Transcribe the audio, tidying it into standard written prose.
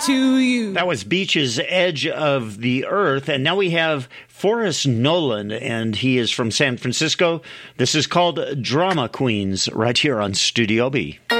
to you. That was Beach's Edge of the Earth. And now we have Forrest Nolan, and he is from San Francisco. This is called Drama Queens right here on Studio B.